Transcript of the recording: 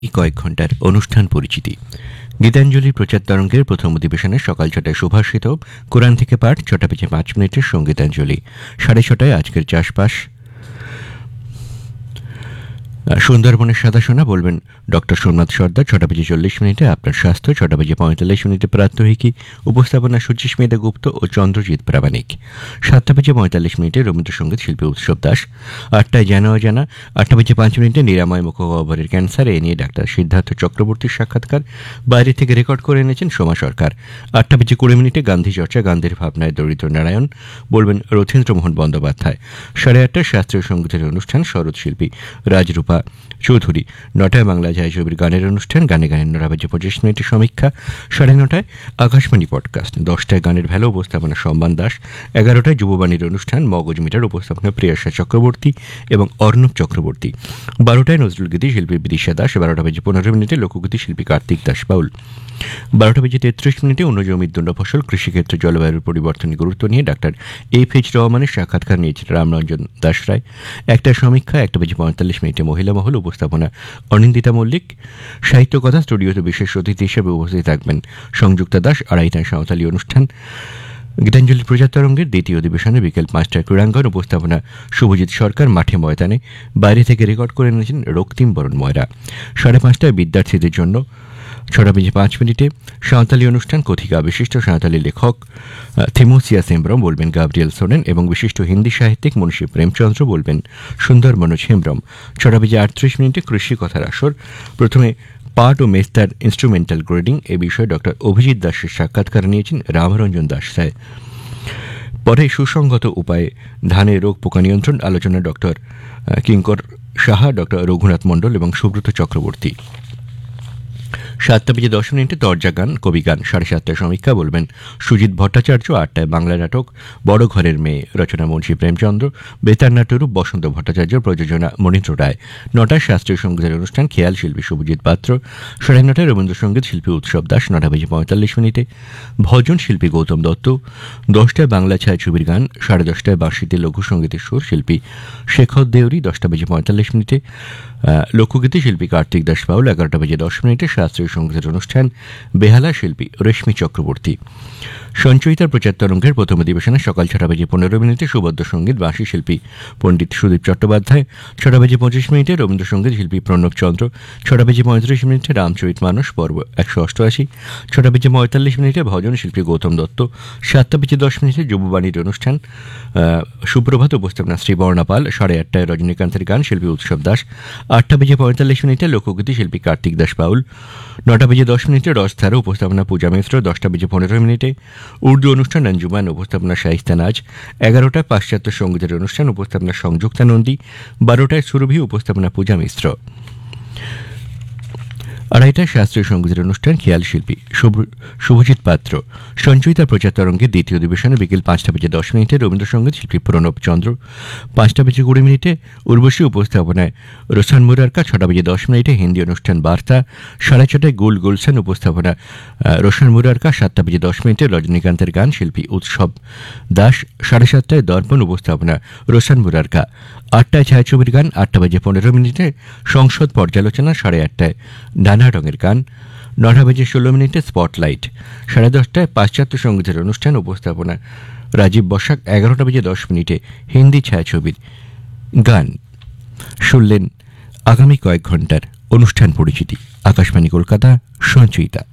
কয়েক ঘণ্টার অনুষ্ঠান পরিচিতি। গীতাঞ্জলি প্রচার তরঙ্গের প্রথম অধিবেশনে সকাল ৬টায় সুভাষিত, কোরআন থেকে পাঠ, ৬টা বেজে ৫ মিনিটের সঙ্গীতাঞ্জলি, ৬:৩০ আজকের চাষবাস, সুন্দরবনের সাদাসোনা বলবেন ডক্টর সোমনাথ সর্দার, ৬টা বেজে ৪০ মিনিটে আপনার স্বাস্থ্য, ৬টা বেজে ৪৫ মিনিটে প্রাত্যহিকী, উপস্থাপনা সুচিস্মিতা গুপ্ত ও চন্দ্রজিৎ প্রামাণিক, ৭টা বেজে ৪৫ মিনিটে রবীন্দ্রসঙ্গীত শিল্পী উৎসব দাস, ৮টায় জানা অজানা, ৮টা বেজে ৫ মিনিটে নিরাময় মুখগহ্বরের ক্যান্সার এ নিয়ে ডাক্তার সিদ্ধার্থ চক্রবর্তীর সাক্ষাৎকার, বাইরে থেকে রেকর্ড করে এনেছেন সোমা সরকার, ৮টা বেজে ২০ মিনিটে গান্ধী চর্চা, গান্ধীর ভাবনায় দরিদ্র নারায়ণ বলবেন রথীন্দ্রমোহন বন্দ্যোপাধ্যায়, ৮:৩০ শাস্ত্রীয় সঙ্গীতের অনুষ্ঠান শরৎ শিল্পী রাজরূপা চৌধুরী, ৯টায় বাংলা ছায়াছবির গানের অনুষ্ঠান, গানে গানে ৯টা বেজে ২৫ মিনিটে সমীক্ষা, ৯:৩০ আকাশবাণী পডকাস্ট, ১০টায় গানের ভ্যালো, উপস্থাপনা সম্মান দাস, ১১টায় যুববাণীর অনুষ্ঠান মগজ মিটার, উপস্থাপনা প্রিয়াশা চক্রবর্তী এবং অর্ণব চক্রবর্তী, ১২টায় নজরুলগীতি শিল্পী বিদিশা দাস, ১২টা বেজে ১৫ মিনিটে লোকগীতি শিল্পী কার্তিক দাস বাউল, ১২টা বেজে ৩৩ মিনিটে অন্য জমির ফসল, কৃষিক্ষেত্রে জলবায়ুর পরিবর্তনের গুরুত্ব নিয়ে ডাক্তার AFH রহমানের সাক্ষাৎকার নিয়েছেন রামরঞ্জন দাস রায়, একটা সমীক্ষা, ১টা বেজে ৪৫ মিনিটে মহিলা মহল, উপস্থাপনা অনিন্দিতা মল্লিক, সাহিত্য কথা, স্টুডিওতে বিশেষ অতিথি হিসেবে উপস্থিত থাকবেন সংযুক্তা দাস, ২:৩০ সাঁওতালি অনুষ্ঠান, গীতাঞ্জলি প্রচার তরঙ্গের দ্বিতীয় অধিবেশনে বিকেল ৫টায় ক্রীড়াঙ্গন, উপস্থাপনা শুভজিৎ সরকার, মাঠে ময়দানে, বাইরে থেকে রেকর্ড করে এনেছেন রক্তিম বরণ ময়রা, ৫:৩০ বিদ্যার্থীদের জন্য, ৬টা বেজে ৫ মিনিটে সাঁওতালি অনুষ্ঠান, কথিকা বিশিষ্ট সাঁওতালি লেখক থিমোসিয়া সেমব্রম বলবেন গাব্রিয়েল সোরেন এবং বিশিষ্ট হিন্দি সাহিত্যিক মনীষী প্রেমচন্দ্র বলবেন সুন্দর মনোজ হেমব্রম, ৬টা বেজে ৩৮ মিনিটে কৃষি কথার আসর, প্রথমে পাট ও মেস্তার ইনস্ট্রুমেন্টাল গ্রেডিং এ বিষয়ে ডক্টর অভিজিৎ দাসের সাক্ষাৎকার নিয়েছেন রামরঞ্জন দাস রায়, পরে সুসংগত উপায়ে ধানের রোগ পোকা নিয়ন্ত্রণ আলোচনা ডক্টর কিঙ্কর সাহা, ডক্টর রঘুনাথ মণ্ডল এবং সুব্রত চক্রবর্তী, ৭টা বেজে ১০ মিনিটে দরজা গান কবি গান, ৭:৩০ সমীক্ষা বলবেন সুজিত ভট্টাচার্য, ৮টায় বাংলা নাটক বড় ঘরের মেয়ে, রচনা মুন্সী প্রেমচন্দ্র, বেতার নাট্যরূপ বসন্ত ভট্টাচার্য, প্রযোজনা মনীন্দ্র রায়, ৯টায় শাস্ত্রীয় সঙ্গীতের অনুষ্ঠান খেয়াল শিল্পী শুভজিৎ পাত্র, ৯:৩০ রবীন্দ্রসঙ্গীত শিল্পী উৎসব দাস, ৯টা বেজে ৪৫ মিনিটে ভজন শিল্পী গৌতম দত্ত, ১০টায় বাংলা ছায়াছবির গান, ১০:৩০ বাঁশিতে লঘু সঙ্গীতের সুর শিল্পী শেখর দেউরি, ১০টা বেজে ৪৫ মিনিটে লোকগীতি শিল্পী কার্তিক দাস বাউল, ১১টা বেজে ১০ মিনিটে শাস্ত্রীয় সঙ্গীতের অনুষ্ঠান বেহালা শিল্পী রেশমি চক্রবর্তী। সঞ্চয়িতার প্রচার তরঙ্গের প্রথম অধিবেশনে সকাল ৬টা বেজে ১৫ মিনিটে সুবদ্ধ সঙ্গীত বাঁশি শিল্পী পণ্ডিত সুদীপ চট্টোপাধ্যায়, ৬টা বেজে ২৫ মিনিটে রবীন্দ্রসঙ্গীত শিল্পী প্রণব চন্দ্র, ৬টা বেজে ৩৫ মিনিটে রামচরিত মানস পর্ব ১৮৮, ৬টা বেজে ৪৫ মিনিটে ভজন শিল্পী গৌতম দত্ত, ৭টা বেজে ১০ মিনিটে যুববাণীর অনুষ্ঠান সুপ্রভাত, উপস্থাপনা শ্রীবর্ণা পাল, ৮:৩০ রজনীকান্তের গান শিল্পী উৎসব দাস, ৮টা বেজে ৪৫ মিনিটে লোকগীতি শিল্পী কার্তিক দাস বাউল, ৯টা বেজে ১০ মিনিটে রসধারা, উপস্থাপনা পূজা মিশ্র, ১০টা বেজে ১৫ মিনিটে উর্দু অনুষ্ঠান আঞ্জুমান, উপস্থাপনা শাইস্তা নাজ, ১১টায় পাশ্চাত্য সঙ্গীতের অনুষ্ঠান, উপস্থাপনা সংযুক্তা নন্দী, ১২টায় সুরভি, উপস্থাপনা পূজা মিশ্র, ২:৩০ শাস্ত্রীয় সঙ্গীতের অনুষ্ঠান খেয়াল শিল্পী শুভজিৎ পাত্র। সঞ্চয়িতার প্রচার তরঙ্গের দ্বিতীয় অধিবেশনে বিকেল ৫টা বেজে ১০ মিনিটে রবীন্দ্রসঙ্গীত শিল্পী প্রণব চন্দ্র, ৫টা বেজে ২০ মিনিটে উর্বশী, উপস্থাপনায় রোসান মুরারকা, ৬টা বেজে ১০ মিনিটে হিন্দি অনুষ্ঠান বার্তা, ৬:৩০ গুল গুলশান, উপস্থাপনা রোসান মুরারকা, ৭টা বেজে ১০ মিনিটে রজনীকান্তের গান শিল্পী উৎসব দাস, ৭:৩০ দর্পণ, উপস্থাপনা রোসান মুরারকা, ৮টায় ছায়াছবির গান, ৮টা বেজে ১৫ মিনিটে সংসদ পর্যালোচনা, ৮:৩০ নানা রঙের গান, ৯টা বেজে ১৬ মিনিটে স্পটলাইট, ১০:৩০ পাশ্চাত্য সঙ্গীতের অনুষ্ঠান, উপস্থাপনা রাজীব বসাক, ১১টা বেজে ১০ মিনিটে হিন্দি ছায়াছবির গান। শুনলেন আগামী কয়েক ঘণ্টার অনুষ্ঠান পরিচিতি। আকাশবাণী কলকাতা, সঞ্চয়িতা।